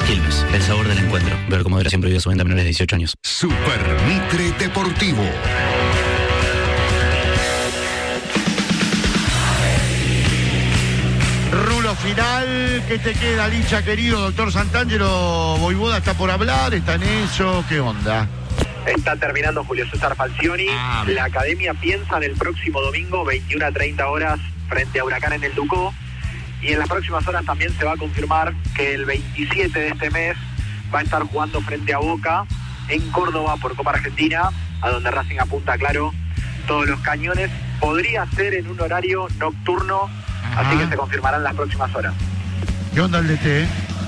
Quilmes, el sabor del encuentro. Ver cómo era siempre vivido su venta a menores de 18 años. Super Mitre Deportivo. Rulo final, ¿qué te queda, Licha, querido? Doctor Santangelo, Voivoda está por hablar, está en eso, ¿qué onda? Está terminando Julio César Falcioni. La academia piensa en el próximo domingo, 21:30 horas, frente a Huracán en el Ducó. Y en las próximas horas también se va a confirmar que el 27 de este mes va a estar jugando frente a Boca en Córdoba por Copa Argentina, a donde Racing apunta, claro, todos los cañones. Podría ser en un horario nocturno, así que se confirmarán las próximas horas. ¿Qué onda el DT?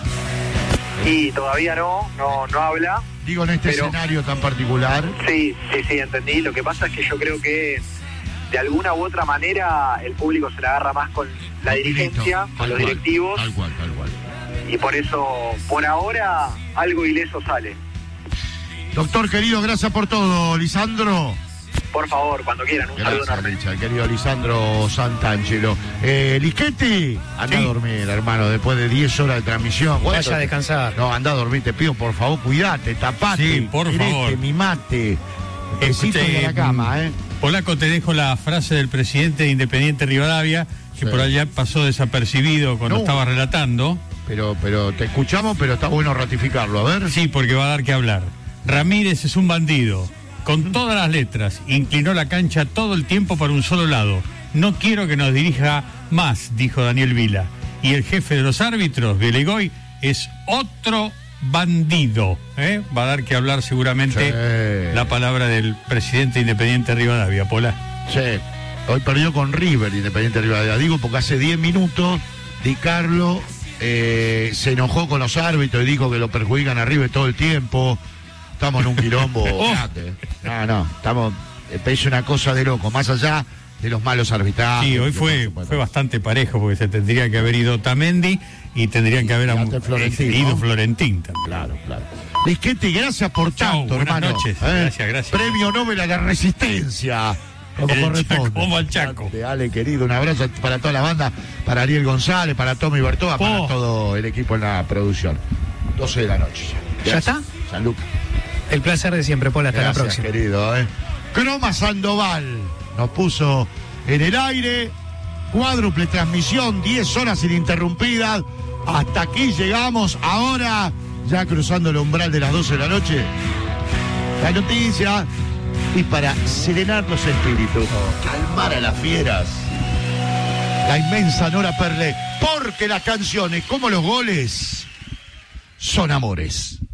Y todavía no habla. Digo, en este escenario tan particular. Sí, entendí. Lo que pasa es que yo creo que de alguna u otra manera el público se la agarra más con la dirigencia, con los directivos. Tal cual. Y por eso, por ahora, algo ileso sale. Doctor querido, gracias por todo. Lisandro. Por favor, cuando quieran, un saludo enorme. Licha, el querido Lisandro Santangelo. Lischetti, anda a dormir, hermano, después de 10 horas de transmisión. Vaya a descansar. No, anda a dormir, te pido, por favor, cuidate, tapate. Sí, por favor. Mimate. Besito de la cama, Polaco, te dejo la frase del presidente de Independiente Rivadavia, que por allá pasó desapercibido cuando estaba relatando. Pero te escuchamos, pero está bueno ratificarlo, a ver. Sí, porque va a dar que hablar. Ramírez es un bandido. Con todas las letras, inclinó la cancha todo el tiempo para un solo lado. No quiero que nos dirija más, dijo Daniel Vila. Y el jefe de los árbitros, Belegoy, es otro bandido. Va a dar que hablar seguramente la palabra del presidente Independiente Rivadavia, Pola. Sí, hoy perdió con River Independiente Rivadavia. Digo porque hace 10 minutos Di Carlo se enojó con los árbitros y dijo que lo perjudican a River todo el tiempo. Estamos en un quilombo. Estamos, es una cosa de loco, más allá de los malos arbitrajes. Sí, hoy fue bastante parejo, porque se tendría que haber ido Tamendi y tendrían que haber ido Florentín también. Claro. Lischetti, gracias por tanto, hermano. Buenas noches, gracias. Premio Nobel a la Resistencia. Como corresponde. Como al Chaco. Ale, querido, un abrazo para toda la banda, para Ariel González, para Tommy Bertoa, para todo el equipo en la producción. 12 de la noche. ¿Ya está? San Lucas. El placer de siempre, Paul. Hasta la próxima. Querido. Croma Sandoval nos puso en el aire. Cuádruple transmisión, 10 horas ininterrumpidas. Hasta aquí llegamos. Ahora, ya cruzando el umbral de las 12 de la noche, la noticia. Y para serenar los espíritus, calmar a las fieras, la inmensa Nora Perlé. Porque las canciones, como los goles, son amores.